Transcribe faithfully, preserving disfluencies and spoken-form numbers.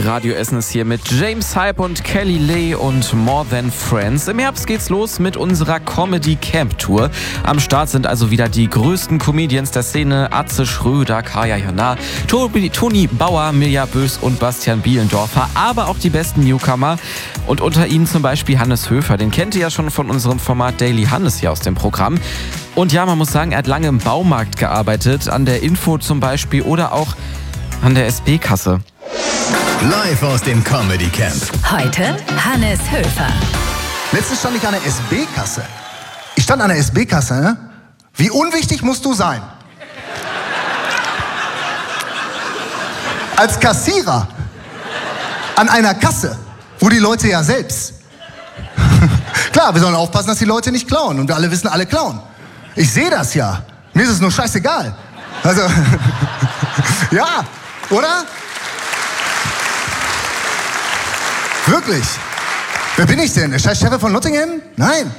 Radio Essen ist hier mit James Hype und Kelly Lay und More Than Friends. Im Herbst geht's los mit unserer Comedy Camp Tour. Am Start sind also wieder die größten Comedians der Szene: Atze Schröder, Kaya Jana, Toni Bauer, Mirja Bös und Bastian Bielendorfer, aber auch die besten Newcomer. Und unter ihnen zum Beispiel Hannes Höfer. Den kennt ihr ja schon von unserem Format Daily Hannes hier aus dem Programm. Und ja, man muss sagen, er hat lange im Baumarkt gearbeitet, an der Info zum Beispiel oder auch an der S B-Kasse. Live aus dem Comedy Camp. Heute Hannes Höfer. Letztens stand ich an der S B-Kasse. Ich stand an der S B-Kasse, ne? Wie unwichtig musst du sein? Als Kassierer an einer Kasse, wo die Leute ja selbst. Klar, wir sollen aufpassen, dass die Leute nicht klauen. Und wir alle wissen, alle klauen. Ich sehe das ja. Mir ist es nur scheißegal. Also, ja, oder? Wirklich. Wer bin ich denn? Der scheiß Sheriff von Nottingham? Nein.